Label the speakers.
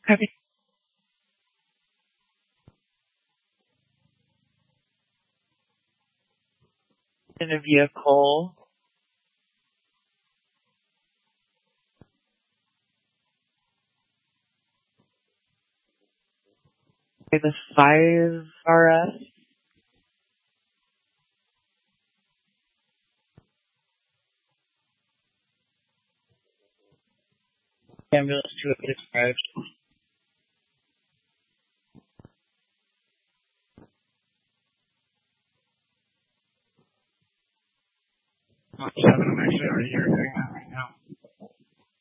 Speaker 1: Having in a vehicle. The 5RS. Ambulance to a described. I'm actually already here doing that right now.